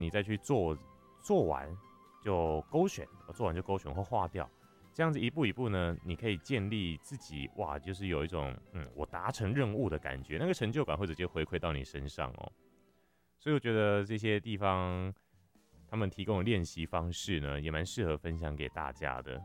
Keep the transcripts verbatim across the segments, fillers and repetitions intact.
你再去做，做完就勾选，做完就勾选或划掉，这样子一步一步呢，你可以建立自己哇，就是有一种嗯，我达成任务的感觉，那个成就感会直接回馈到你身上哦。所以我觉得这些地方他们提供的练习方式呢，也蛮适合分享给大家的。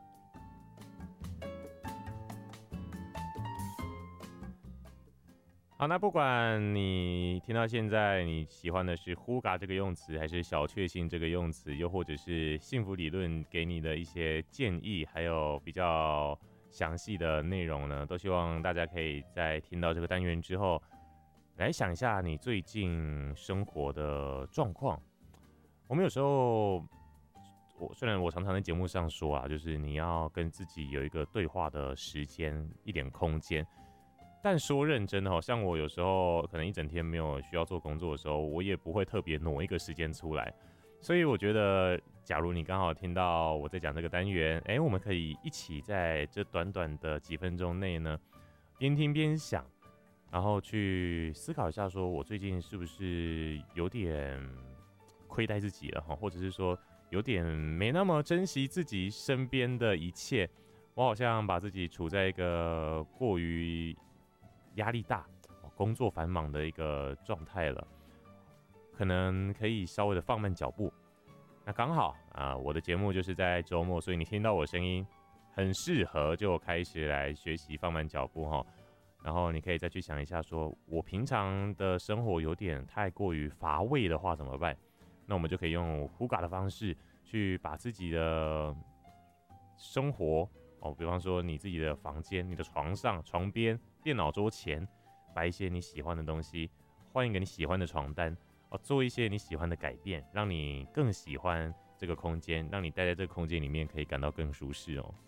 好，那不管你听到现在你喜欢的是 Hygge 这个用词，还是小确幸这个用词，又或者是幸福理论给你的一些建议，还有比较详细的内容呢，都希望大家可以在听到这个单元之后，来想一下你最近生活的状况。我们有时候，我虽然我常常在节目上说啊，就是你要跟自己有一个对话的时间，一点空间。但说认真的，像我有时候可能一整天没有需要做工作的时候，我也不会特别挪一个时间出来。所以我觉得，假如你刚好听到我在讲这个单元，哎，我们可以一起在这短短的几分钟内呢，边听边想，然后去思考一下，说我最近是不是有点亏待自己了，或者是说有点没那么珍惜自己身边的一切，我好像把自己处在一个过于压力大、工作繁忙的一个状态了，可能可以稍微的放慢脚步。那刚好啊，我的节目就是在周末，所以你听到我声音很适合就开始来学习放慢脚步哈。然后你可以再去想一下说，我平常的生活有点太过于乏味的话怎么办？那我们就可以用 Hygge 的方式去把自己的生活哦，比方说你自己的房间、你的床上、床边、电脑桌前，摆一些你喜欢的东西，换一个你喜欢的床单哦，做一些你喜欢的改变，让你更喜欢这个空间，让你待在这个空间里面可以感到更舒适哦。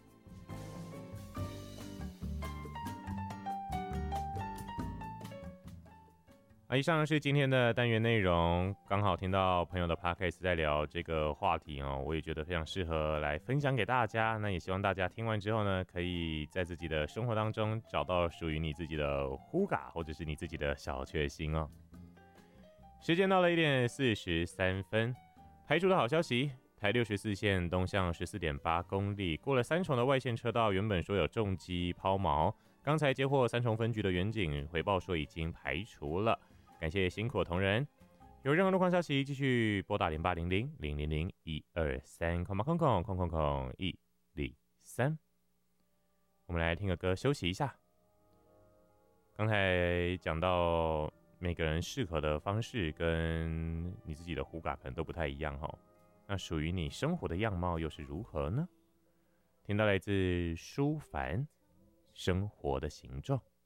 啊，以上是今天的单元内容，刚好听到朋友的 podcast 在聊这个话题哦，我也觉得非常适合来分享给大家。那也希望大家听完之后呢，可以在自己的生活当中找到属于你自己的 Hygge， 或者是你自己的小确幸哦。时间到了一点四十三分，排除的好消息，台六十四线东向 十四点八 公里，过了三重的外线车道，原本说有重机抛锚，刚才接获三重分局的员警回报说已经排除了。感谢辛苦的同仁，有任何路况消息继续拨打零八零零零零零一二三空空空空空空一零三。我们来听个歌休息一下。刚才讲到每个人适合的方式跟你自己的Hygge可能都不太一样哈，那属于你生活的样貌又是如何呢？听到来自舒凡《生活的形状》。